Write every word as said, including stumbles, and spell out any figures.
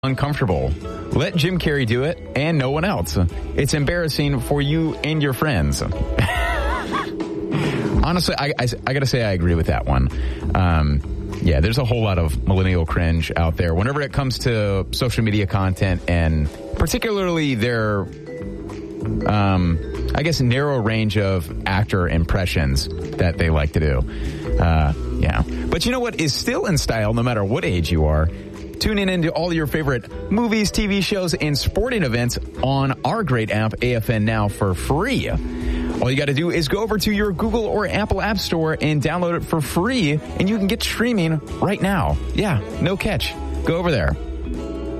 uncomfortable. Let Jim Carrey do it and no one else. It's embarrassing for you and your friends. Honestly, I, I, I gotta say I agree with that one. Um, yeah, there's a whole lot of millennial cringe out there whenever it comes to social media content and particularly their, um, I guess, narrow range of actor impressions that they like to do. Uh, yeah. But you know what is still in style no matter what age you are? Tuning into all your favorite movies, T V shows, and sporting events on our great app, A F N Now, for free. All you got to do is go over to your Google or Apple App Store and download it for free, and you can get streaming right now. Yeah, no catch. Go over there.